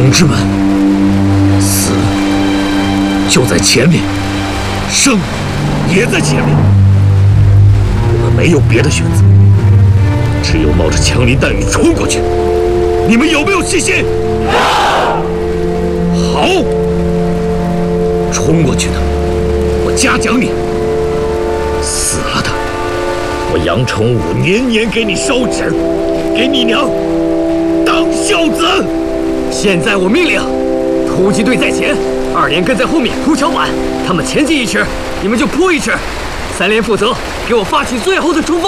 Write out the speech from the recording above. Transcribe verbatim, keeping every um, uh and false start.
同志们，死就在前面，生也在前面。我们没有别的选择，只有冒着枪林弹雨冲过去。你们有没有信心？好，冲过去的，我嘉奖你；死了的，我杨崇武年年给你烧纸，给你娘当孝子。现在我命令，突击队在前，二连跟在后面铺桥板，他们前进一尺，你们就扑一尺。三连负责给我发起最后的冲锋。